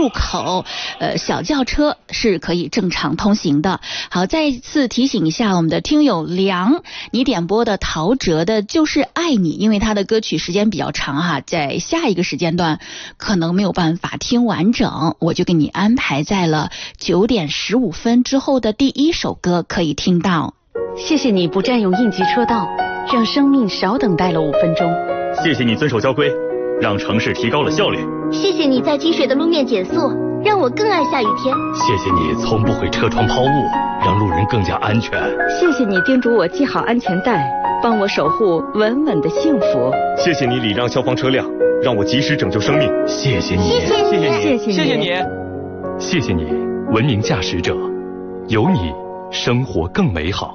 入口，小轿车是可以正常通行的。好，再一次提醒一下我们的听友梁，你点播的陶喆的就是爱你，因为他的歌曲时间比较长哈，在下一个时间段可能没有办法听完整，我就给你安排在了9点15分之后的第一首歌可以听到。 谢谢你不占用应急车道，让生命少等待了5分钟。 谢谢你遵守交规，让城市提高了效率。 谢谢你在积水的路面减速，让我更爱下雨天。 谢谢你从不会车窗抛物，让路人更加安全。 谢谢你叮嘱我系好安全带，帮我守护稳稳的幸福。 谢谢你礼让消防车辆，让我及时拯救生命。 谢谢你， 谢谢你， 谢谢你， 谢谢你， 谢谢你，文明驾驶者，有你，生活更美好。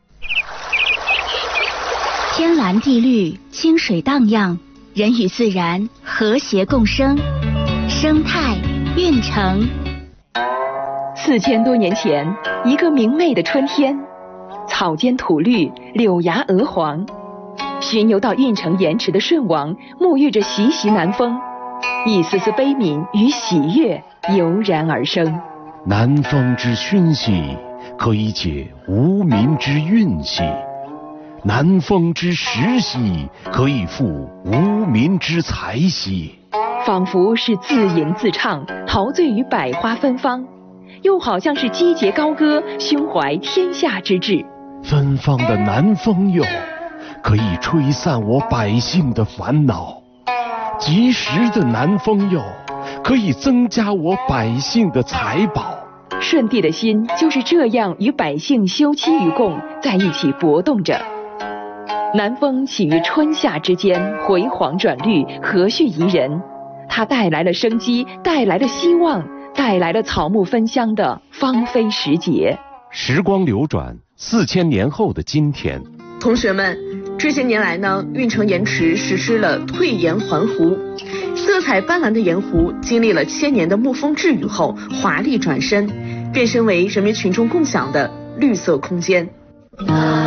天蓝地绿，清水荡漾，人与自然和谐共生，生态运城。 4000多年前，一个明媚的春天，草间吐绿，柳芽鹅黄。巡游到运城盐池的舜王沐浴着习习南风，一丝丝悲悯与喜悦油然而生。 南风之熏习，可以解无民之运兮；南风之时兮，可以赋无民之才兮。 仿佛是自吟自唱，陶醉于百花芬芳，又好像是击节高歌，胸怀天下之志。 芬芳的南风哟，可以吹散我百姓的烦恼；及时的南风哟，可以增加我百姓的财宝。 舜帝的心就是这样与百姓休戚与共，在一起搏动着。南风起于春夏之间，回黄转绿，和煦宜人。它带来了生机，带来了希望，带来了草木芬香的芳菲时节。 时光流转，4000年后的今天， 同学们，这些年来呢，运城盐池实施了退盐还湖，色彩斑斓的盐湖经历了1000年的沐风治雨后，华丽转身，变身为人民群众共享的绿色空间。